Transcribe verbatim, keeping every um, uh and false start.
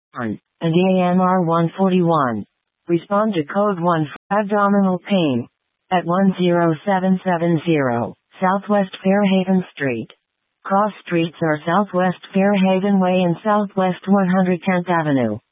and A M R one forty-one. Respond to code one for abdominal pain at one zero seven seven zero Southwest Fairhaven Street. Cross streets are Southwest Fairhaven Way and Southwest one hundred tenth Avenue.